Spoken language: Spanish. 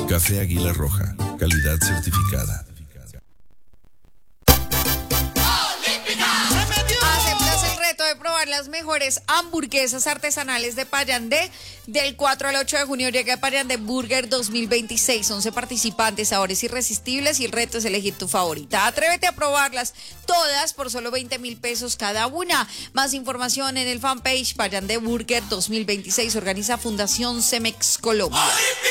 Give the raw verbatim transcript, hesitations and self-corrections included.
Café Águila Roja, calidad certificada. ¿Aceptas el reto de probar las mejores hamburguesas artesanales de Payandé? Del cuatro al ocho de junio llega a Payandé Burger dos mil veintiséis. once participantes, sabores irresistibles y el reto es elegir tu favorita. Atrévete a probarlas todas por solo veinte mil pesos cada una. Más información en el fanpage Payandé Burger dos mil veintiséis. Organiza Fundación Cemex Colombia.